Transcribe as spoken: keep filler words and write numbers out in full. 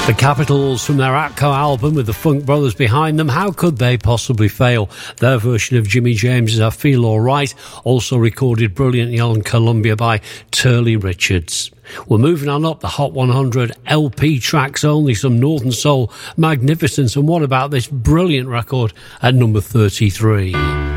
The Capitals from their Atco album with the Funk Brothers behind them. How could they possibly fail? Their version of Jimmy James's I Feel Alright, also recorded brilliantly on Columbia by Turley Richards. We're moving on up the Hot one hundred, L P tracks only, some Northern Soul magnificence. And what about this brilliant record at number thirty-three?